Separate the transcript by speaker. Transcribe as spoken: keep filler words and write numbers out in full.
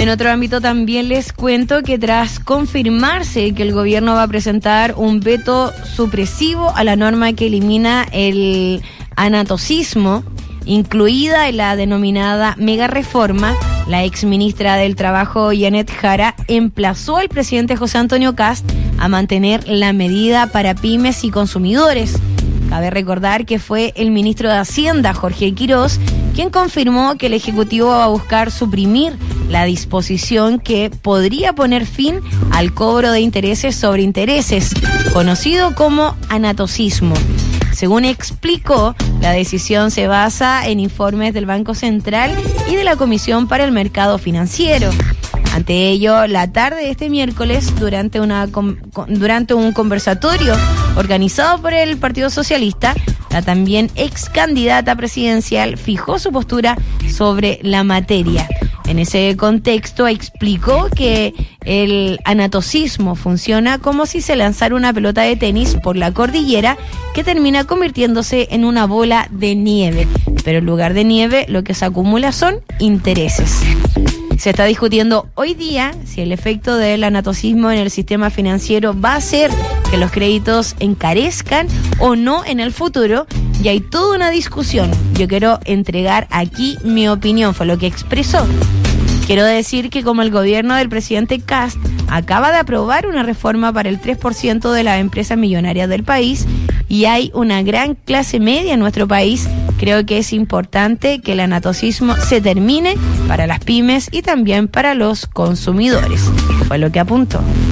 Speaker 1: En otro ámbito también les cuento que tras confirmarse que el gobierno va a presentar un veto supresivo a la norma que elimina el anatocismo, incluida en la denominada mega reforma, la exministra del Trabajo, Janet Jara, emplazó al presidente José Antonio Kast a mantener la medida para pymes y consumidores. Cabe recordar que fue el ministro de Hacienda, Jorge Quirós, quien confirmó que el Ejecutivo va a buscar suprimir la disposición que podría poner fin al cobro de intereses sobre intereses, conocido como anatocismo. Según explicó, la decisión se basa en informes del Banco Central y de la Comisión para el Mercado Financiero. Ante ello, la tarde de este miércoles, durante, una, durante un conversatorio organizado por el Partido Socialista, la también ex candidata presidencial fijó su postura sobre la materia. En ese contexto explicó que el anatocismo funciona como si se lanzara una pelota de tenis por la cordillera que termina convirtiéndose en una bola de nieve. Pero en lugar de nieve, lo que se acumula son intereses. Se está discutiendo hoy día si el efecto del anatocismo en el sistema financiero va a hacer que los créditos encarezcan o no en el futuro, y hay toda una discusión. Yo quiero entregar aquí mi opinión, fue lo que expresó. Quiero decir que como el gobierno del presidente Kast acaba de aprobar una reforma para el tres por ciento de las empresas millonarias del país y hay una gran clase media en nuestro país, creo que es importante que el anatocismo se termine para las pymes y también para los consumidores. Fue lo que apuntó.